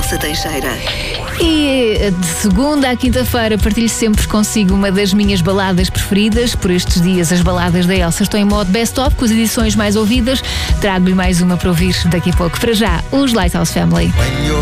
Elsa Teixeira. E de segunda à quinta-feira partilho sempre consigo uma das minhas baladas preferidas. Por estes dias as baladas da Elsa estão em modo best-of, com as edições mais ouvidas. Trago-lhe mais uma para ouvir daqui a pouco. Para já, os Lighthouse Family.